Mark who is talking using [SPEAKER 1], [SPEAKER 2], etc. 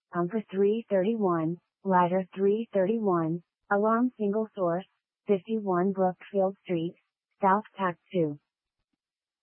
[SPEAKER 1] Pumper 331, Ladder 331, Alarm Single Source, 51 Brookfield Street, South Tact 2.